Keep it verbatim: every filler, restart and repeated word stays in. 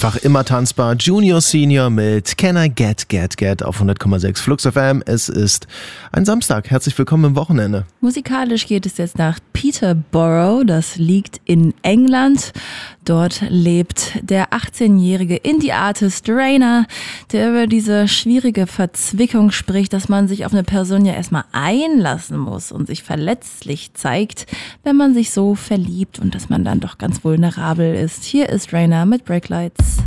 Einfach immer tanzbar. Junior Senior mit Can I Get Get Get auf hundert Komma sechs Flux F M. Es ist ein Samstag. Herzlich willkommen im Wochenende. Musikalisch geht es jetzt nach Peterborough. Das liegt in England. Dort lebt der achtzehnjährige Indie-Artist Rainer, der über diese schwierige Verzwickung spricht, dass man sich auf eine Person ja erstmal einlassen muss und sich verletzlich zeigt, wenn man sich so verliebt und dass man dann doch ganz vulnerabel ist. Hier ist Rainer mit Breaklights.